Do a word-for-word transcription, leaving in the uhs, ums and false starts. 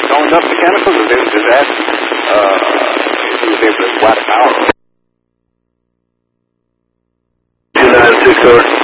know enough mechanicals, or is, is that, uh, he was able to flat power? two nine six over.